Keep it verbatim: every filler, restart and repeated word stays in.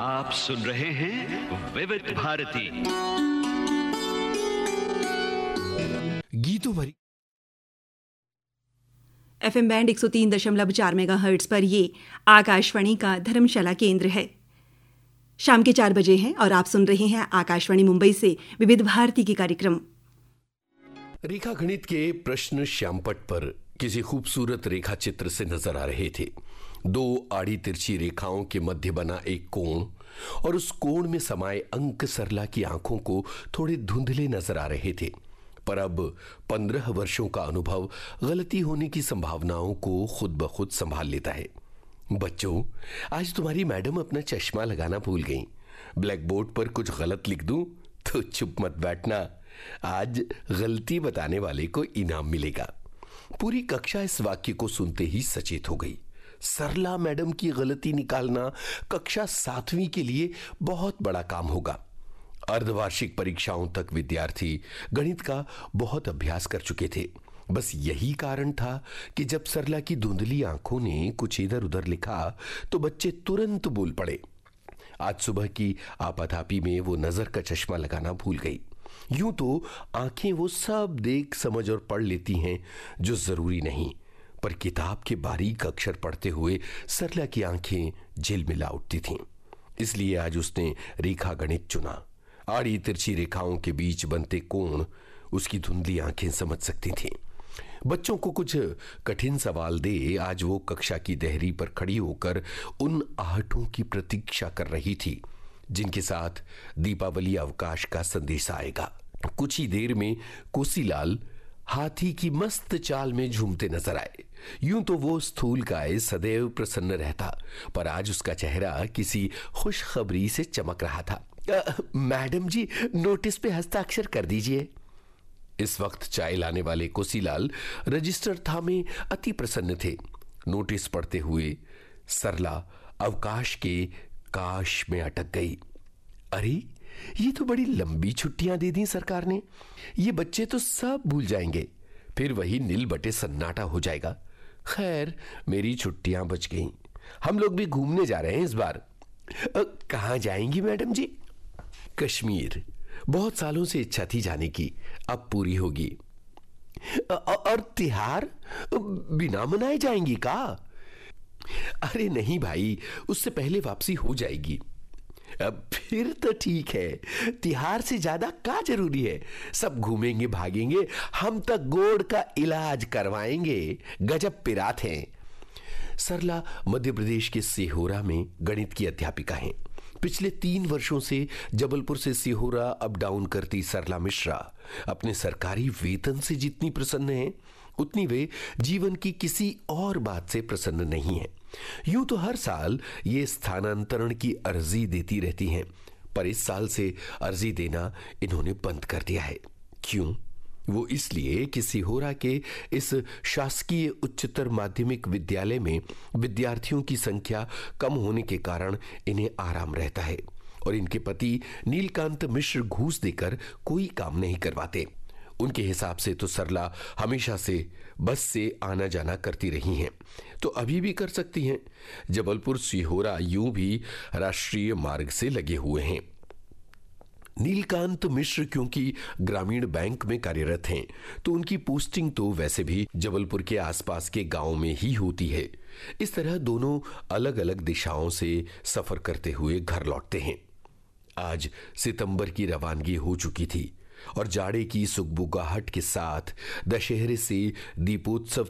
आप सुन रहे हैं विविध भारती गीतों भरी एफएम बैंड एक सौ तीन दशमलव चार मेगाहर्ट्ज पर ये आकाशवाणी का धर्मशाला केंद्र है। शाम के चार बजे हैं और आप सुन रहे हैं आकाशवाणी मुंबई से विविध भारती की कार्यक्रम। रेखा गणित के प्रश्न श्यामपट पर किसी खूबसूरत रेखा चित्र से नजर आ रहे थे। दो आड़ी तिरछी रेखाओं के मध्य बना एक कोण और उस कोण में समाये अंक सरला की आंखों को थोड़े धुंधले नजर आ रहे थे। पर अब पंद्रह वर्षों का अनुभव गलती होने की संभावनाओं को खुद ब खुद संभाल लेता है। बच्चों, आज तुम्हारी मैडम अपना चश्मा लगाना भूल गईं। ब्लैक बोर्ड पर कुछ गलत लिख दूं तो चुप मत बैठना, आज गलती बताने वाले को इनाम मिलेगा। पूरी कक्षा इस वाक्य को सुनते ही सचेत हो गई। सरला मैडम की गलती निकालना कक्षा सातवीं के लिए बहुत बड़ा काम होगा। अर्धवार्षिक परीक्षाओं तक विद्यार्थी गणित का बहुत अभ्यास कर चुके थे। बस यही कारण था कि जब सरला की धुंधली आंखों ने कुछ इधर उधर लिखा तो बच्चे तुरंत बोल पड़े। आज सुबह की आपाधापी में वो नजर का चश्मा लगाना भूल गई। यूं तो आंखें वो सब देख समझ और पढ़ लेती हैं जो जरूरी नहीं, पर किताब के बारीक अक्षर पढ़ते हुए सरला की आंखें झिलमिला उठती थीं। इसलिए आज उसने रेखा गणित चुना। आड़ी तिरछी रेखाओं के बीच बनते कोण उसकी धुंधली आंखें समझ सकती थीं। बच्चों को कुछ कठिन सवाल दे आज वो कक्षा की देहरी पर खड़ी होकर उन आहटों की प्रतीक्षा कर रही थी जिनके साथ दीपावली अवकाश का संदेश आएगा। कुछ ही देर में कोसीलाल हाथी की मस्त चाल में झूमते नजर आए। यूं तो वो स्थूलकाय सदैव प्रसन्न रहता, पर आज उसका चेहरा किसी खुशखबरी से चमक रहा था। मैडम जी, नोटिस पे हस्ताक्षर कर दीजिए। इस वक्त चाय लाने वाले कोसीलाल रजिस्टर थामे अति प्रसन्न थे। नोटिस पढ़ते हुए सरला अवकाश के काश में अटक गई। अरे, ये तो बड़ी लंबी छुट्टियां दे दी सरकार ने। ये बच्चे तो सब भूल जाएंगे, फिर वही नील बटे सन्नाटा हो जाएगा। खैर, मेरी छुट्टियां बच गईं। हम लोग भी घूमने जा रहे हैं इस बार। कहां जाएंगी मैडम जी? कश्मीर। बहुत सालों से इच्छा थी जाने की, अब पूरी होगी। और तिहार बिना मनाए जाएंगी का? अरे नहीं भाई, उससे पहले वापसी हो जाएगी। अब फिर तो ठीक है, तिहार से ज्यादा क्या जरूरी है। सब घूमेंगे भागेंगे, हम तक गोड़ का इलाज करवाएंगे। गजब पिरात हैं। सरला मध्य प्रदेश के सिहोरा में गणित की अध्यापिका हैं। पिछले तीन वर्षों से जबलपुर से सिहोरा अप डाउन करती सरला मिश्रा अपने सरकारी वेतन से जितनी प्रसन्न हैं, उतनी वे जीवन की किसी और बात से प्रसन्न नहीं है। यूं तो हर साल ये स्थानांतरण की अर्जी देती रहती हैं, पर इस साल से अर्जी देना इन्होंने बंद कर दिया है। क्यों? वो इसलिए कि सिहोरा के इस शासकीय उच्चतर माध्यमिक विद्यालय में विद्यार्थियों की संख्या कम होने के कारण इन्हें आराम रहता है और इनके पति नीलकांत मिश्र घूस देकर कोई काम नहीं करवाते। उनके हिसाब से तो सरला हमेशा से बस से आना जाना करती रही हैं, तो अभी भी कर सकती हैं। जबलपुर सिहोरा यूं भी राष्ट्रीय मार्ग से लगे हुए हैं। नीलकांत मिश्र क्योंकि ग्रामीण बैंक में कार्यरत हैं, तो उनकी पोस्टिंग तो वैसे भी जबलपुर के आसपास के गांव में ही होती है। इस तरह दोनों अलग अलग दिशाओं से सफर करते हुए घर लौटते हैं। आज सितंबर की रवानगी हो चुकी थी और जाड़े की सुगबुगाहट के साथ दशहरे से दीपोत्सव